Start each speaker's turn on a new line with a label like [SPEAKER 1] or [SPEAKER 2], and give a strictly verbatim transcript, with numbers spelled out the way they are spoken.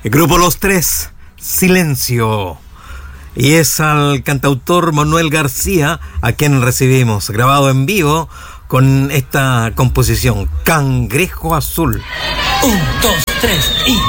[SPEAKER 1] El grupo Los Tres, Silencio. Y es al cantautor Manuel García a quien recibimos, grabado en vivo con esta composición, Cangrejo Azul.
[SPEAKER 2] Un, dos, tres y...